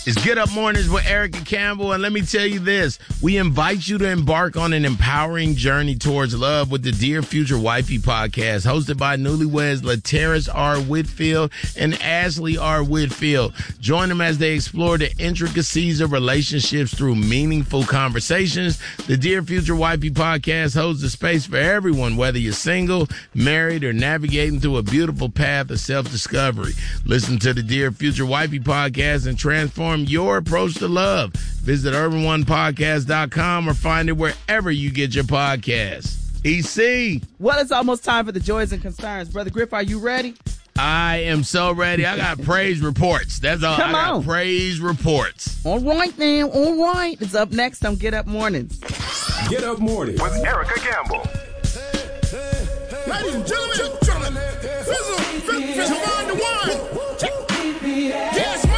It's Get Up Mornings with Erica Campbell, and let me tell you this. We invite you to embark on an empowering journey towards love with the Dear Future Wifey podcast, hosted by newlyweds LaTerrace R. Whitfield and Ashley R. Whitfield. Join them as they explore the intricacies of relationships through meaningful conversations. The Dear Future Wifey podcast holds a space for everyone, whether you're single, married, or navigating through a beautiful path of self-discovery. Listen to the Dear Future Wifey podcast and transform your approach to love. Visit urban1podcast.com or find it wherever you get your podcasts. EC. Well, it's almost time for the joys and concerns. Brother Griff, are you ready? I am so ready. I got praise reports. That's all. Come I got on. Praise reports. All right, now. All right. It's up next on Get Up Mornings. Get Up Mornings with Erica Campbell. Ladies and gentlemen, Fizzle, Fizzle, Fizzle, the one. Yes,